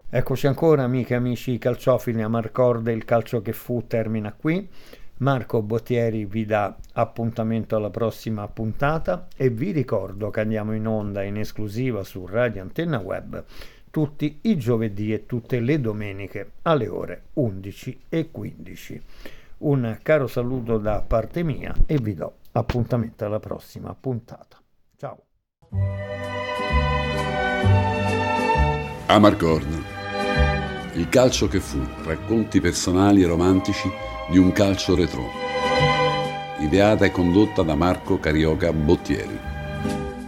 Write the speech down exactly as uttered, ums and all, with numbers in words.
Eccoci ancora, amiche e amici calciofili, Amarcord, il calcio che fu termina qui. Marco Bottieri vi dà appuntamento alla prossima puntata e vi ricordo che andiamo in onda in esclusiva su Radio Antenna Web tutti i giovedì e tutte le domeniche alle ore undici e quindici. Un caro saluto da parte mia e vi do appuntamento alla prossima puntata. Ciao. Amarcord, il calcio che fu, racconti personali e romantici di un calcio retro. Ideata e condotta da Marco Carioca Bottieri.